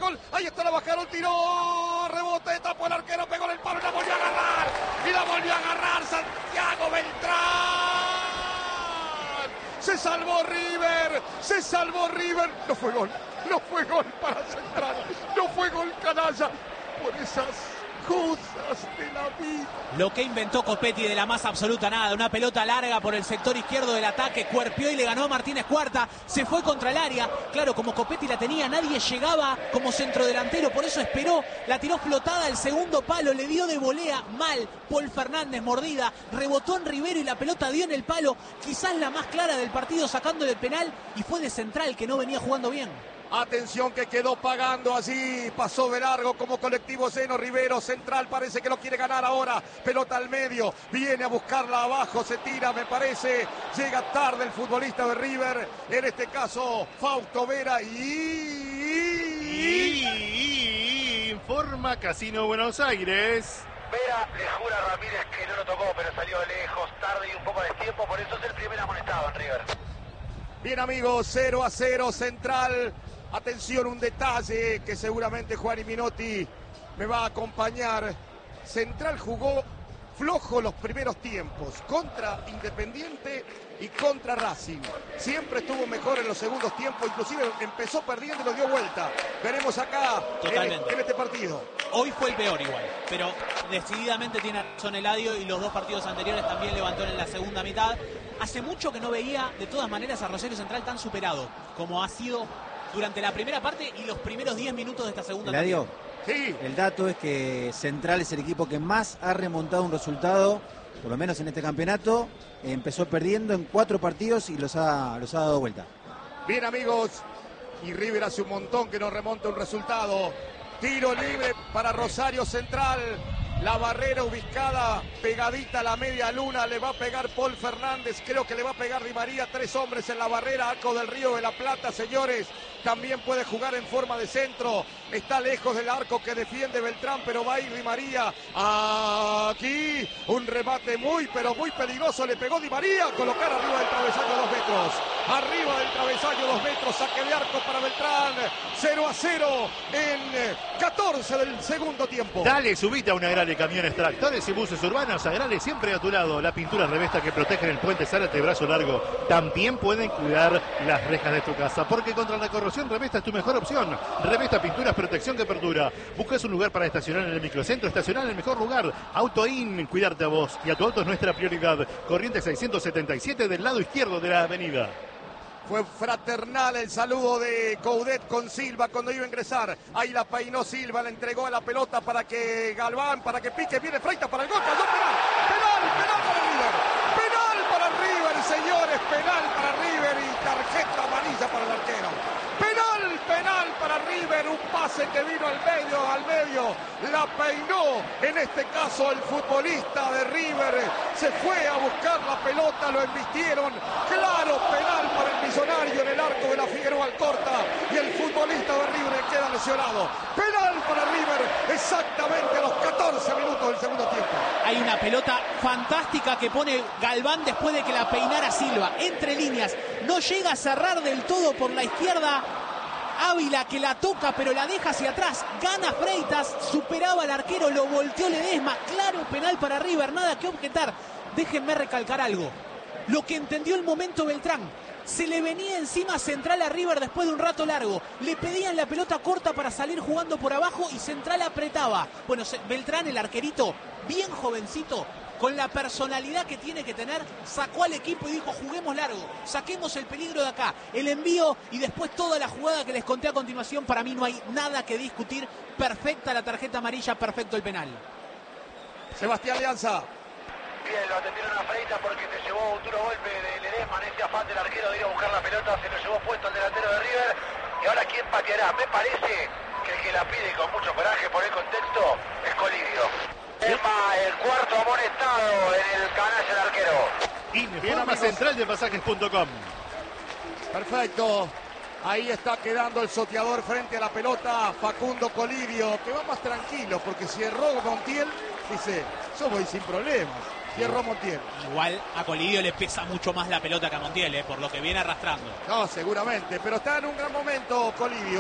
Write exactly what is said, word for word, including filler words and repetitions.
gol. Ahí está, la bajaron, tiró, rebote, tapó el arquero, pegó en el palo y la volvió a agarrar. Y la volvió a agarrar Santiago Beltrán. Se salvó River, se salvó River. No fue gol, no fue gol para Central, no fue gol, canalla. Por esas cosas de la vida. Lo que inventó Copetti de la más absoluta nada. Una pelota larga por el sector izquierdo del ataque. Cuerpió y le ganó a Martínez Cuarta. Se fue contra el área. Claro, como Copetti la tenía, nadie llegaba como centrodelantero. Por eso esperó. La tiró flotada al segundo palo. Le dio de volea mal. Paul Fernández, mordida. Rebotó en Rivero y la pelota dio en el palo. Quizás la más clara del partido, sacándole el penal. Y fue de Central, que no venía jugando bien. Atención, que quedó pagando allí, pasó de largo como colectivo seno Rivero. Central parece que lo quiere ganar ahora, pelota al medio, viene a buscarla abajo, se tira, me parece, llega tarde el futbolista de River, en este caso Fausto Vera y... y... y... informa Casino Buenos Aires. Vera le jura a Ramírez que no lo tocó, pero salió lejos, tarde y un poco de tiempo, por eso es el primer amonestado en River. Bien, amigos, cero a cero Central. Atención, un detalle que seguramente Juan y Minotti me va a acompañar. Central jugó flojo los primeros tiempos contra Independiente y contra Racing. Siempre estuvo mejor en los segundos tiempos, inclusive empezó perdiendo y lo dio vuelta. Veremos acá en, en este partido. Hoy fue el peor igual, pero decididamente tiene razón Eladio y los dos partidos anteriores también levantó en la segunda mitad. Hace mucho que no veía de todas maneras a Rosario Central tan superado como ha sido durante la primera parte y los primeros diez minutos de esta segunda parte. Eladio, sí. El dato es que Central es el equipo que más ha remontado un resultado, por lo menos en este campeonato. Empezó perdiendo en cuatro partidos y los ha, los ha dado vuelta. Bien, amigos, y River hace un montón que no remonta un resultado. Tiro libre para Rosario Central. La barrera ubicada pegadita a la media luna, le va a pegar Paul Fernández, creo que le va a pegar Di María, tres hombres en la barrera, Arco del Río de la Plata, señores, también puede jugar en forma de centro, está lejos del arco que defiende Beltrán, pero va a ir Di María, aquí un remate muy, pero muy peligroso, le pegó Di María, colocar arriba del travesaño dos metros, arriba del travesaño dos metros, saque de arco para Beltrán, cero a cero en catorce del segundo tiempo. Dale, subite a una gran de camiones, tractores y buses urbanos, Agrale siempre a tu lado. La pintura Revesta que protege el puente Zárate brazo largo. También pueden cuidar las rejas de tu casa, porque contra la corrosión Revesta es tu mejor opción. Revesta Pinturas, protección que perdura. Buscas un lugar para estacionar en el microcentro, estacionar en el mejor lugar. Auto In, cuidarte a vos y a tu auto es nuestra prioridad. Corrientes seiscientos setenta y siete del lado izquierdo de la avenida. Fue fraternal el saludo de Coudet con Silva cuando iba a ingresar. Ahí la peinó Silva, le entregó a la pelota para que Galván, para que pique, viene Freitas para el gol, cayó penal, penal, penal para River, penal para River, señores, penal para River y tarjeta amarilla para el arquero. Penal, penal para River, un pase que vino al medio, al medio, la peinó, en este caso el futbolista de River, se fue a buscar la pelota, lo embistieron, claro, penal para el millonario en el arco de la Figueroa Alcorta, y el futbolista de River queda lesionado. Penal para River, exactamente a los catorce minutos del segundo tiempo. Hay una pelota fantástica que pone Galván después de que la peinara Silva, entre líneas, no llega a cerrar del todo por la izquierda. Ávila que la toca pero la deja hacia atrás, gana Freitas, superaba al arquero, lo volteó Ledesma, claro penal para River, nada que objetar. Déjenme recalcar algo, lo que entendió el momento Beltrán, se le venía encima Central a River después de un rato largo, le pedían la pelota corta para salir jugando por abajo y Central apretaba. Bueno, Beltrán, el arquerito, bien jovencito, con la personalidad que tiene que tener, sacó al equipo y dijo, juguemos largo, saquemos el peligro de acá, el envío y después toda la jugada que les conté a continuación. Para mí no hay nada que discutir, perfecta la tarjeta amarilla, perfecto el penal. Sebastián Alianza. Bien, lo atendieron a Freitas porque te llevó un duro golpe de Ledesma en este afán del arquero de ir a buscar la pelota, se lo llevó puesto el delantero de River. Y ahora ¿quién pateará? Me parece que el que la pide con mucho coraje por el contexto es Colidio. Emma, el cuarto amonestado en el canal del arquero. Informa central de pasajes punto com. Perfecto. Ahí está quedando el soteador frente a la pelota, Facundo Colidio, que va más tranquilo, porque si erró Montiel, dice, yo voy sin problemas. Si erró Montiel. Igual a Colidio le pesa mucho más la pelota que a Montiel, eh, por lo que viene arrastrando. No, seguramente, pero está en un gran momento Colidio.